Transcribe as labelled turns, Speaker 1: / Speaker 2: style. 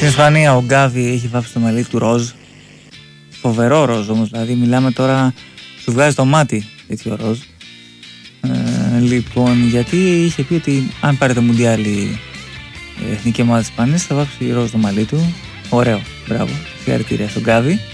Speaker 1: Στην Ισπανία ο Γκάβι έχει βάψει το μαλλί του ροζ. Φοβερό ροζ όμως, δηλαδή μιλάμε τώρα, σου βγάζει το μάτι τέτοιο ροζ. Λοιπόν, γιατί είχε πει ότι αν πάρει το Μουντιάλ η εθνική ομάδα της Ισπανίας θα βάψει ροζ το μαλλί του. Ωραίο, μπράβο, συγχαρητήρια στον Γκάβι.